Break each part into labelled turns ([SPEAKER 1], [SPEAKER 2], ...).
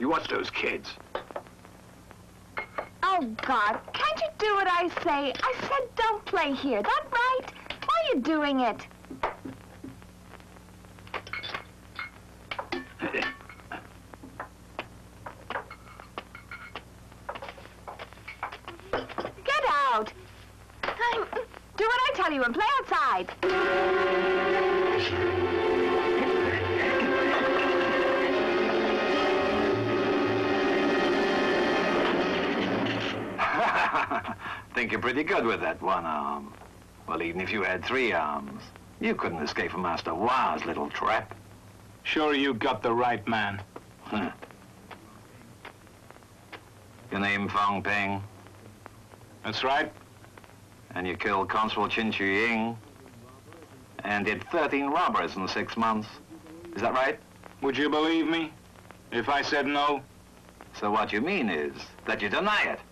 [SPEAKER 1] You watch those kids.
[SPEAKER 2] Oh, God, can't you do what I say? I said don't play here, that right? Why are you doing it? Get out. Do what I tell you and play outside.
[SPEAKER 1] Think you're pretty good with that one arm. Well, even if you had 3 arms, you couldn't escape from Master Wah's little trap.
[SPEAKER 3] Sure you got the right man.
[SPEAKER 1] Your name Fong Ping,
[SPEAKER 3] That's right.
[SPEAKER 1] and you killed Constable Chin Chu Ying, and did 13 robberies in 6 months. Is that right?
[SPEAKER 3] Would you believe me if I said no?
[SPEAKER 1] So what you mean is that you deny it.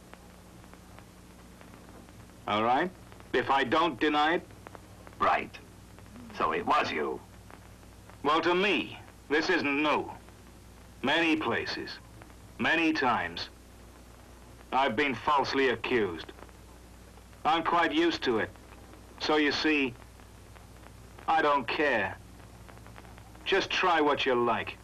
[SPEAKER 3] All right. If I don't deny it,
[SPEAKER 1] Right. So it was you.
[SPEAKER 3] well, to me, this isn't new. Many places, many times, I've been falsely accused. I'm quite used to it. So you see, I don't care. Just try what you like.